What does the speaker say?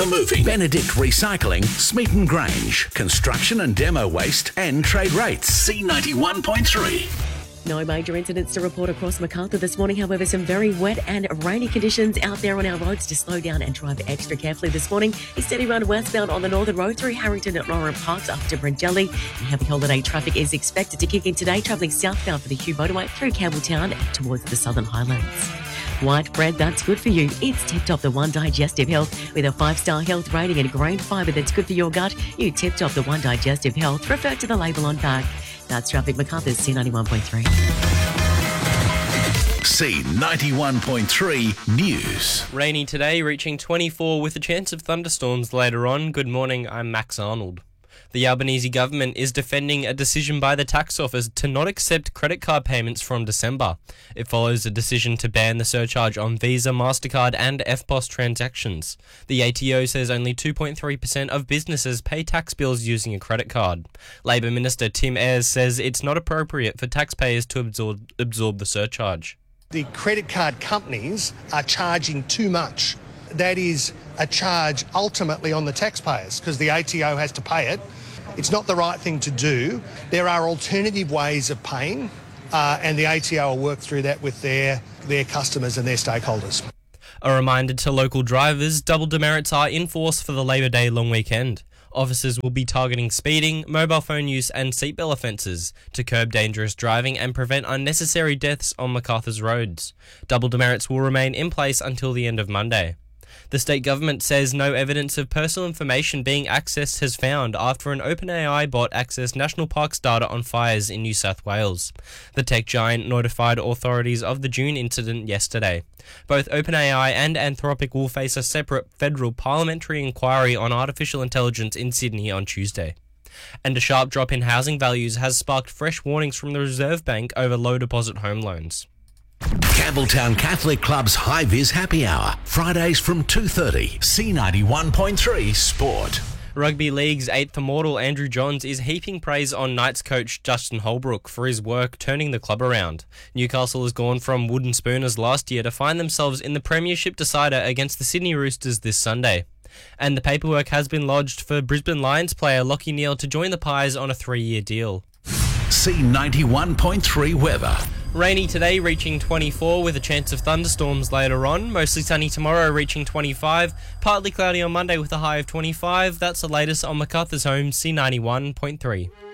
Macarthur Moving, Benedict Recycling, Smeaton Grange, Construction and Demo Waste, and Trade Rates. C91.3. No major incidents to report across Macarthur this morning. However, some very wet and rainy conditions out there on our roads to slow down and drive extra carefully this morning. A steady run westbound on the Northern Road through Harrington at Roran Parks up to Bryngelly. And heavy holiday traffic is expected to kick in today, travelling southbound for the Hugh Motorway through Campbelltown and towards the Southern Highlands. White bread that's good for you. It's tipped off the One Digestive Health with a 5-star health rating and grain fibre that's good for your gut. You tipped off the One Digestive Health. Refer to the label on pack. That's traffic. Macarthur's C91.3. C91.3 News. Rainy today, reaching 24 with a chance of thunderstorms later on. Good morning, I'm Max Arnold. The Albanese government is defending a decision by the tax office to not accept credit card payments from December. It follows a decision to ban the surcharge on Visa, MasterCard and EFTPOS transactions. The ATO says only 2.3% of businesses pay tax bills using a credit card. Labor Minister Tim Ayres says it's not appropriate for taxpayers to absorb the surcharge. The credit card companies are charging too much. That is a charge ultimately on the taxpayers because the ATO has to pay it. It's not the right thing to do. There are alternative ways of paying and the ATO will work through that with their customers and their stakeholders. A reminder to local drivers, double demerits are in force for the Labor Day long weekend. Officers will be targeting speeding, mobile phone use and seatbelt offences to curb dangerous driving and prevent unnecessary deaths on Macarthur's roads. Double demerits will remain in place until the end of Monday. The state government says no evidence of personal information being accessed has found after an OpenAI bot accessed National Parks data on fires in New South Wales. The tech giant notified authorities of the June incident yesterday. Both OpenAI and Anthropic will face a separate federal parliamentary inquiry on artificial intelligence in Sydney on Tuesday. And a sharp drop in housing values has sparked fresh warnings from the Reserve Bank over low deposit home loans. Campbelltown Catholic Club's High Vis Happy Hour, Fridays from 2:30. C91.3 Sport. Rugby League's 8th immortal Andrew Johns is heaping praise on Knights coach Justin Holbrook for his work turning the club around. Newcastle has gone from wooden spooners last year to find themselves in the premiership decider against the Sydney Roosters this Sunday. And the paperwork has been lodged for Brisbane Lions player Lachie Neale to join the Pies on a 3-year deal. C91.3 weather. Rainy today, reaching 24 with a chance of thunderstorms later on. Mostly sunny tomorrow, reaching 25. Partly cloudy on Monday with a high of 25. That's the latest on Macarthur's Home, C91.3.